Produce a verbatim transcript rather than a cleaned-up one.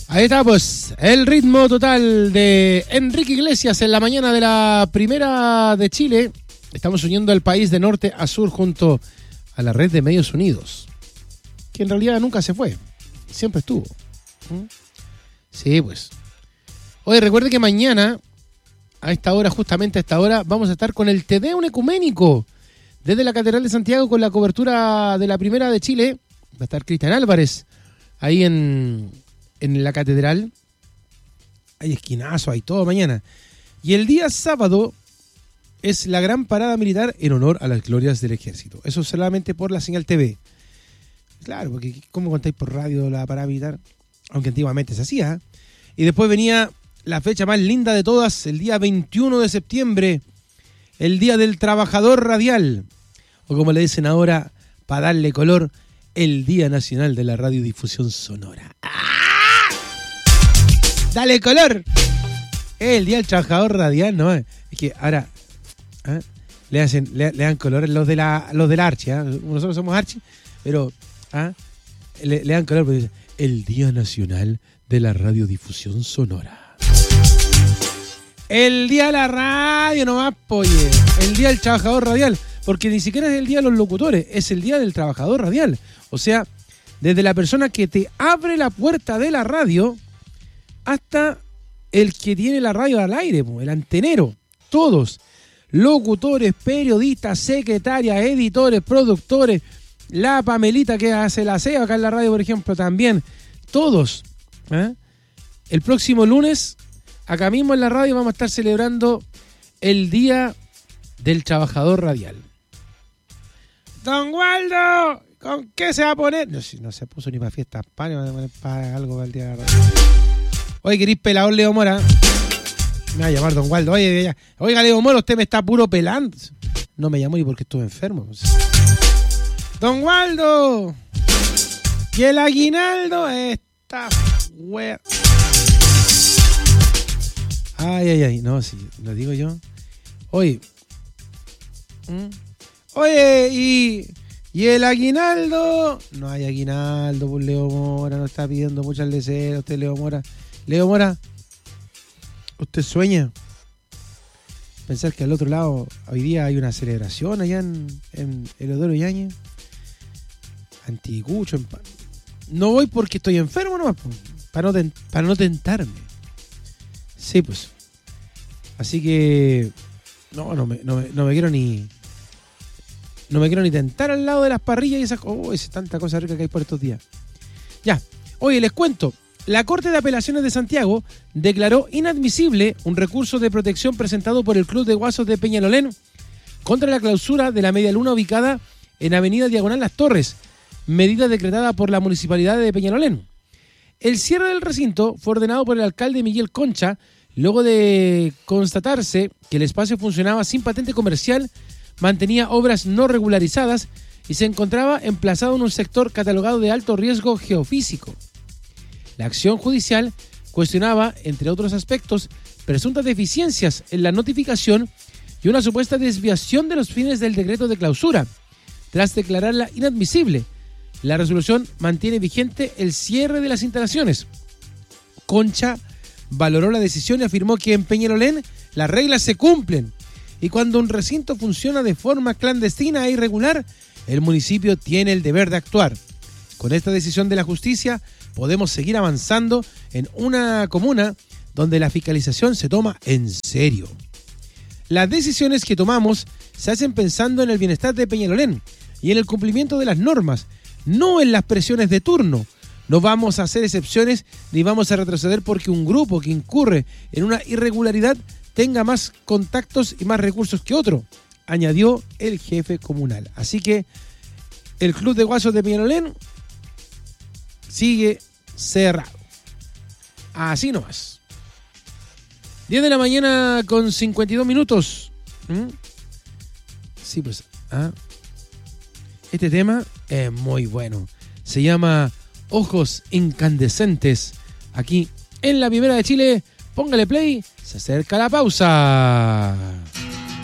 Ahí está, pues, el ritmo total de Enrique Iglesias en la mañana de la Primera de Chile. Estamos uniendo al país de norte a sur junto a la red de medios unidos, que en realidad nunca se fue, siempre estuvo. ¿Mm? Sí, pues. Oye, recuerde que mañana, a esta hora, justamente a esta hora, vamos a estar con el Te Deum ecuménico desde la Catedral de Santiago con la cobertura de la Primera de Chile. Va a estar Cristian Álvarez ahí en... en la catedral. Hay esquinazo, hay todo mañana. Y el día sábado es la gran parada militar en honor a las glorias del ejército. Eso solamente por la señal T V. Claro, porque ¿cómo contáis por radio la parada militar? Aunque antiguamente se hacía. Y después venía la fecha más linda de todas, el día veintiuno de septiembre, el Día del Trabajador Radial. O como le dicen ahora, para darle color, el Día Nacional de la Radiodifusión Sonora. ¡Dale color! El Día del Trabajador Radial, ¿no? Es que ahora ¿eh? le hacen le, le dan color los de la los del Archi, ¿eh? Nosotros somos Archi, pero ¿eh? le, le dan color porque dicen el Día Nacional de la Radiodifusión Sonora. El Día de la Radio, nomás, oye. El Día del Trabajador Radial, porque ni siquiera es el Día de los Locutores, es el Día del Trabajador Radial. O sea, desde la persona que te abre la puerta de la radio hasta el que tiene la radio al aire, el antenero, todos, locutores, periodistas, secretarias, editores, productores, la Pamelita que hace la aseo acá en la radio, por ejemplo, también, todos. ¿eh? El próximo lunes, acá mismo en la radio, vamos a estar celebrando el Día del Trabajador Radial. Don Waldo, ¿con qué se va a poner? No, no se puso ni para fiestas, para, para algo para el Día de la Radio. Oye, ¿querís pelador Leo Mora? Me va a llamar Don Waldo. Oye, oiga, Leo Mora, usted me está puro pelando. No me llamó ni porque estuve enfermo. Don Waldo. Y el aguinaldo está wea. Ay, ay, ay. No, sí, lo digo yo. Oye. ¿Mm? Oye, y... Y el aguinaldo. No hay aguinaldo, pues Leo Mora no está pidiendo mucho al deseo. Usted, Leo Mora. Leo Mora, ¿usted sueña pensar que al otro lado hoy día hay una celebración allá en, en Eleodoro Yáñez? Anticucho. En, no voy porque estoy enfermo nomás, pues, para, no ten, para no tentarme. Sí, pues. Así que no, no me, no me, no me quiero ni no me quiero ni tentar al lado de las parrillas y esas cosas. Oh, es tanta cosa rica que hay por estos días. Ya, oye, les cuento. La Corte de Apelaciones de Santiago declaró inadmisible un recurso de protección presentado por el Club de Guasos de Peñalolén contra la clausura de la media luna ubicada en Avenida Diagonal Las Torres, medida decretada por la Municipalidad de Peñalolén. El cierre del recinto fue ordenado por el alcalde Miguel Concha luego de constatarse que el espacio funcionaba sin patente comercial, mantenía obras no regularizadas y se encontraba emplazado en un sector catalogado de alto riesgo geofísico. La acción judicial cuestionaba, entre otros aspectos, presuntas deficiencias en la notificación y una supuesta desviación de los fines del decreto de clausura. Tras declararla inadmisible, la resolución mantiene vigente el cierre de las instalaciones. Concha valoró la decisión y afirmó que en Peñalolén las reglas se cumplen y cuando un recinto funciona de forma clandestina e irregular, el municipio tiene el deber de actuar. Con esta decisión de la justicia, podemos seguir avanzando en una comuna donde la fiscalización se toma en serio. Las decisiones que tomamos se hacen pensando en el bienestar de Peñalolén y en el cumplimiento de las normas, no en las presiones de turno. No vamos a hacer excepciones ni vamos a retroceder porque un grupo que incurre en una irregularidad tenga más contactos y más recursos que otro, añadió el jefe comunal. Así que el Club de Guasos de Peñalolén sigue cerrado. Así nomás. diez de la mañana con cincuenta y dos minutos. ¿Mm? Sí, pues. ¿ah? Este tema es muy bueno. Se llama Ojos Incandescentes. Aquí en la Primera de Chile. Póngale play. Se acerca la pausa.